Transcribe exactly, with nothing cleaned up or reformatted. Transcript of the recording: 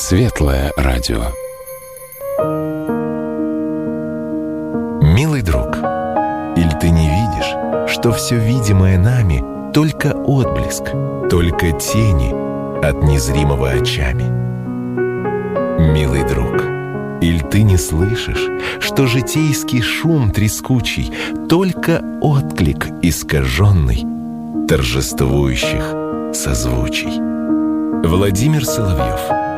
Светлое радио. Милый друг, иль ты не видишь, что все видимое нами только отблеск, только тени от незримого очами? Милый друг, иль ты не слышишь, что житейский шум трескучий только отклик искаженный торжествующих созвучий? Владимир Соловьев.